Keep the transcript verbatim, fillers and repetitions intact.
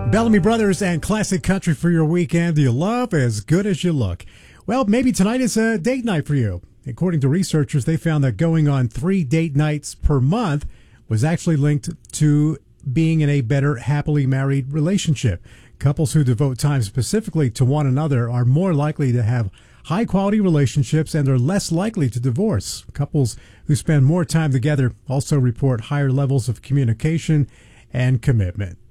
Bellamy Brothers and classic country for your weekend. You love as good as you look. Well, maybe tonight is a date night for you. According to researchers, they found that going on three date nights per month was actually linked to being in a better happily married relationship. Couples who devote time specifically to one another are more likely to have high quality relationships and are less likely to divorce. Couples who spend more time together also report higher levels of communication and commitment.